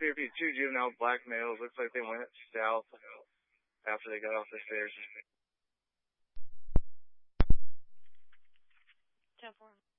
2 juvenile black males. Looks like they went south after they got off the stairs. 10-4.